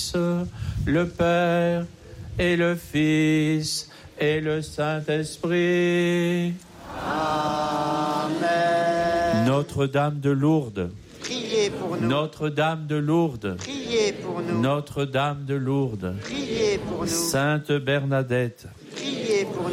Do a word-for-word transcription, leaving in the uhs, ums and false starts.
grâce, le Père et le Fils et le Saint-Esprit. Amen. Notre-Dame de Lourdes, Priez pour nous. Notre-Dame de Lourdes, Priez pour nous. Notre-Dame de Lourdes, Priez pour nous. Sainte Bernadette, Priez pour nous.